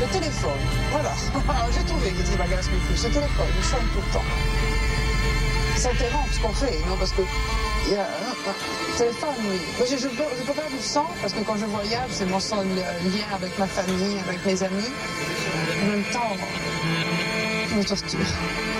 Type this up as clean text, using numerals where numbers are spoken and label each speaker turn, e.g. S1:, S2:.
S1: Le téléphone, voilà. J'ai trouvé que tu m'agaces le plus. Le téléphone, il sonne tout le temps. Ça interrompt ce qu'on fait, non? Parce que il y a le téléphone, oui. Mais je peux faire du sang, parce que quand je voyage, c'est mon seul lien avec ma famille, avec mes amis. En même temps, je me torture.